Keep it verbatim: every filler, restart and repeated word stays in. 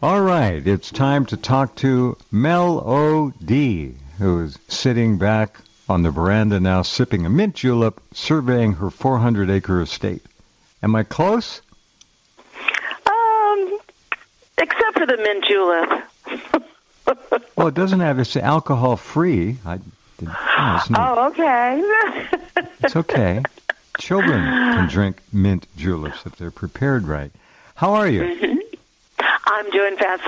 All right, it's time to talk to Mel O D, who is sitting back on the veranda now, sipping a mint julep, surveying her four hundred acre estate. Am I close? Um, except for the mint julep. Well, it doesn't have, it's alcohol-free. I, you know, it's not, oh, okay. It's okay. Children can drink mint juleps if they're prepared right. How are you? Mm-hmm. I'm doing